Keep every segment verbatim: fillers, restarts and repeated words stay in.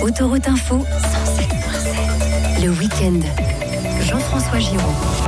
Autoroute Info, cent sept virgule sept. Le week-end. Jean-François Giraud.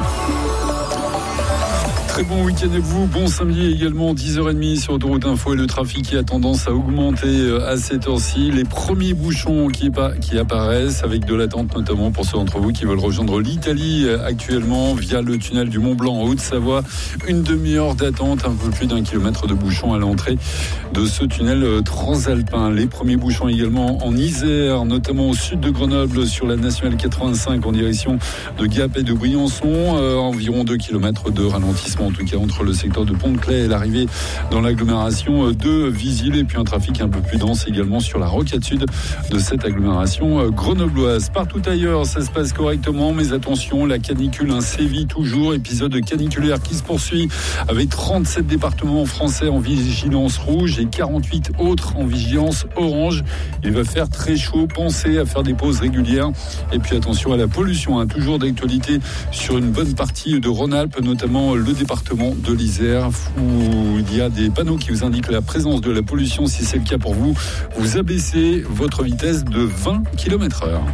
Très bon week-end avec vous, bon samedi également, dix heures trente sur Autoroute Info et le trafic qui a tendance à augmenter à cette heure-ci. Les premiers bouchons qui, qui apparaissent avec de l'attente notamment pour ceux d'entre vous qui veulent rejoindre l'Italie actuellement via le tunnel du Mont-Blanc en Haute-Savoie. Une demi-heure d'attente, un peu plus d'un kilomètre de bouchons à l'entrée de ce tunnel transalpin. Les premiers bouchons également en Isère, notamment au sud de Grenoble sur la nationale quatre-vingt-cinq en direction de Gap et de Briançon. Euh, environ deux kilomètres de ralentissement en tout cas entre le secteur de Pont-de-Claix et l'arrivée dans l'agglomération de Visil, et puis un trafic un peu plus dense également sur la rocade sud de cette agglomération grenobloise. Partout ailleurs, ça se passe correctement, mais attention, la canicule hein, sévit toujours, épisode caniculaire qui se poursuit avec trente-sept départements français en vigilance rouge et quarante-huit autres en vigilance orange. Il va faire très chaud, pensez à faire des pauses régulières, et puis attention à la pollution, hein, toujours d'actualité sur une bonne partie de Rhône-Alpes, notamment le département de l'Isère, où il y a des panneaux qui vous indiquent la présence de la pollution. Si c'est le cas pour vous, vous abaissez votre vitesse de vingt kilomètres heure.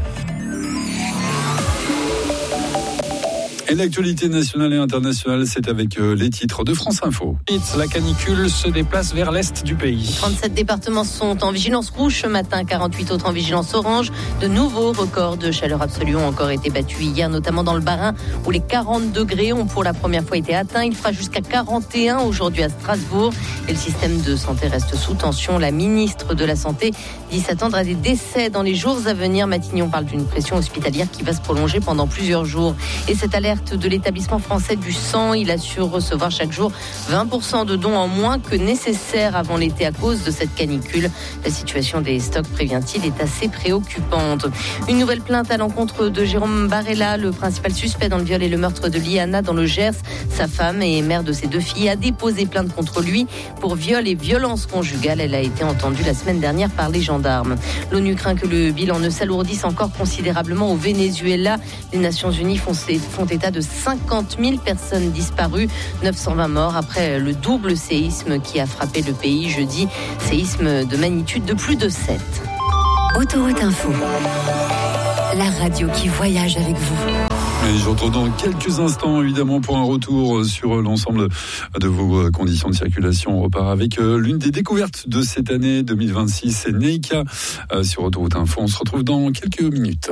Et l'actualité nationale et internationale, c'est avec les titres de France Info. La canicule se déplace vers l'est du pays. trente-sept départements sont en vigilance rouge ce matin, quarante-huit autres en vigilance orange. De nouveaux records de chaleur absolue ont encore été battus hier, notamment dans le Bas-Rhin, où les quarante degrés ont pour la première fois été atteints. Il fera jusqu'à quarante et un aujourd'hui à Strasbourg. Et le système de santé reste sous tension. La ministre de la Santé dit s'attendre à des décès dans les jours à venir. Matignon parle d'une pression hospitalière qui va se prolonger pendant plusieurs jours. Et cette alerte de l'établissement français du sang, il assure recevoir chaque jour vingt pour cent de dons en moins que nécessaire avant l'été à cause de cette canicule. La situation des stocks, prévient-il, est assez préoccupante. Une nouvelle plainte à l'encontre de Jérôme Barella, le principal suspect dans le viol et le meurtre de Liana dans le Gers. Sa femme et mère de ses deux filles a déposé plainte contre lui pour viol et violence conjugale. Elle a été entendue la semaine dernière par les gendarmes. L'ONU craint que le bilan ne s'alourdisse encore considérablement au Venezuela. Les Nations Unies font, font état de cinquante mille personnes disparues, neuf cent vingt morts après le double séisme qui a frappé le pays jeudi, séisme de magnitude de plus de sept. Autoroute Info, la radio qui voyage avec vous. Et je retrouve dans quelques instants, évidemment, pour un retour sur l'ensemble de vos conditions de circulation. On repart avec l'une des découvertes de cette année deux mille vingt-six, c'est Neika sur Autoroute Info. On se retrouve dans quelques minutes.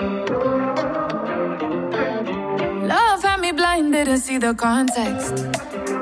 Didn't see the context.